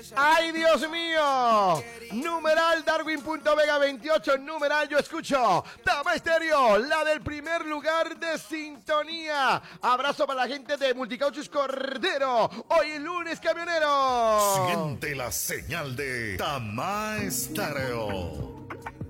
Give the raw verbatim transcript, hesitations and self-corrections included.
¡Ay, Dios mío! Numeral Darwin.vega veintiocho, numeral yo escucho Tama Estéreo, la del primer lugar de sintonía. Abrazo para la gente de Multicauchos Cordero. Hoy lunes, camionero. Siente la señal de Tama Estéreo.